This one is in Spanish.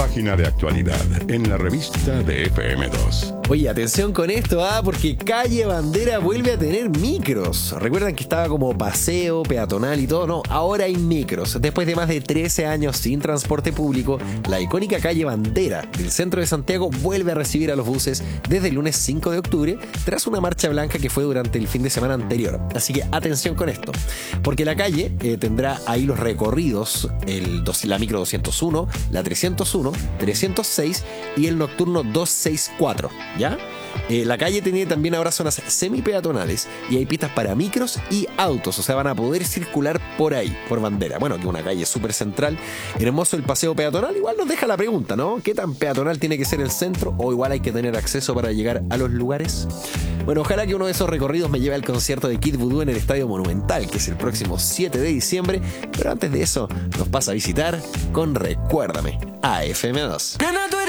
página de actualidad en la revista de FM2. Oye, atención con esto, porque Calle Bandera vuelve a tener micros. Recuerdan que estaba como paseo, peatonal y todo. No, ahora hay micros. Después de más de 13 años sin transporte público, la icónica Calle Bandera del centro de Santiago vuelve a recibir a los buses desde el lunes 5 de octubre, tras una marcha blanca que fue durante el fin de semana anterior. Así que atención con esto, porque la calle tendrá ahí los recorridos, la micro 201, la 301, 306 y el nocturno 264, ¿ya? La calle tiene también ahora zonas semi-peatonales y hay pistas para micros y autos, o sea, van a poder circular por ahí, por Bandera. Bueno, que una calle súper central, hermoso el paseo peatonal. Igual nos deja la pregunta, ¿no? ¿Qué tan peatonal tiene que ser el centro o igual hay que tener acceso para llegar a los lugares? Bueno, ojalá que uno de esos recorridos me lleve al concierto de Kid Voodoo en el Estadio Monumental, que es el próximo 7 de diciembre, pero antes de eso nos pasa a visitar con Recuérdame a FM2.